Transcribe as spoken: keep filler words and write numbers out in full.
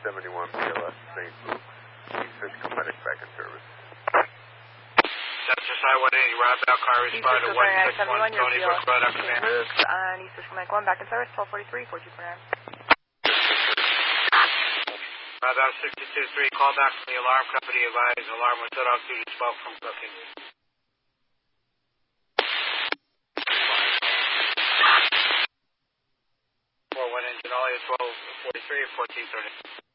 seventy-one B L S, Saint Luke. East Fishkill Medic back in service. Center side one eighty, route out car respond to one six one, Tony Brook, route out command. Saint Luke's on East Fishkill Medic one, back in service, twelve forty-three, four two four nine. Route out sixty-two three, call back from the alarm company, advise alarm with Dog Duty twelve from booking. four one engine, all is twelve forty-three, fourteen thirty.